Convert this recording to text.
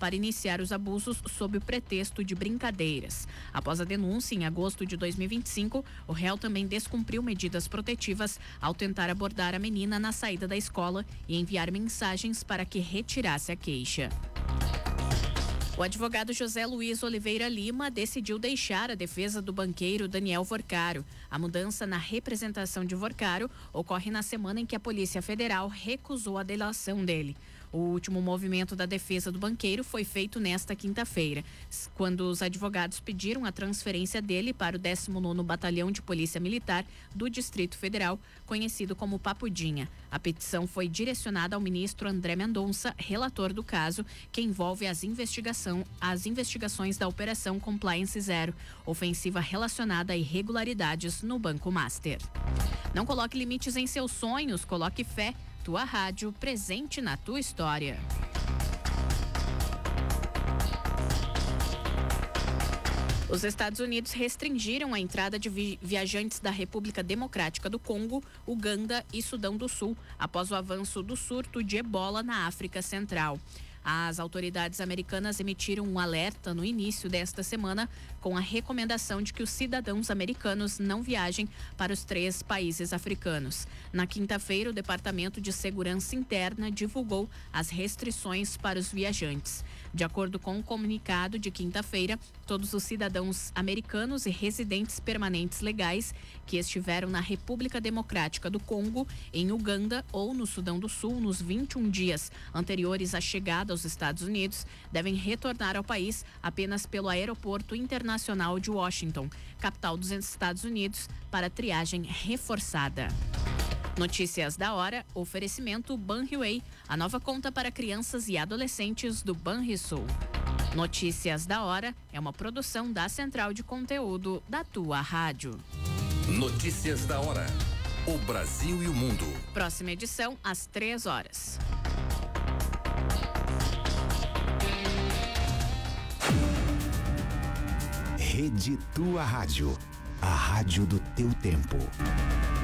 para iniciar os abusos sob o pretexto de brincadeiras. Após a denúncia, em agosto de 2025, o réu também descumpriu medidas protetivas ao tentar abordar a menina na saída da escola e enviar mensagens para que retirasse a queixa. O advogado José Luiz Oliveira Lima decidiu deixar a defesa do banqueiro Daniel Vorcaro. A mudança na representação de Vorcaro ocorre na semana em que a Polícia Federal recusou a delação dele. O último movimento da defesa do banqueiro foi feito nesta quinta-feira, quando os advogados pediram a transferência dele para o 19º Batalhão de Polícia Militar do Distrito Federal, conhecido como Papudinha. A petição foi direcionada ao ministro André Mendonça, relator do caso, que envolve as investigações da Operação Compliance Zero, ofensiva relacionada a irregularidades no Banco Master. Não coloque limites em seus sonhos, coloque fé. Tua rádio, presente na tua história. Os Estados Unidos restringiram a entrada de viajantes da República Democrática do Congo, Uganda e Sudão do Sul, após o avanço do surto de ebola na África Central. As autoridades americanas emitiram um alerta no início desta semana com a recomendação de que os cidadãos americanos não viajem para os 3 países africanos. Na quinta-feira, o Departamento de Segurança Interna divulgou as restrições para os viajantes. De acordo com o comunicado de quinta-feira, todos os cidadãos americanos e residentes permanentes legais que estiveram na República Democrática do Congo, em Uganda ou no Sudão do Sul nos 21 dias anteriores à chegada aos Estados Unidos devem retornar ao país apenas pelo Aeroporto Internacional de Washington, capital dos Estados Unidos, para triagem reforçada. Notícias da hora, oferecimento Banriway, a nova conta para crianças e adolescentes do Banrisul. Notícias da hora é uma produção da Central de Conteúdo da tua rádio. Notícias da hora. O Brasil e o mundo. Próxima edição às 3 horas. Rede Tua Rádio. A rádio do teu tempo.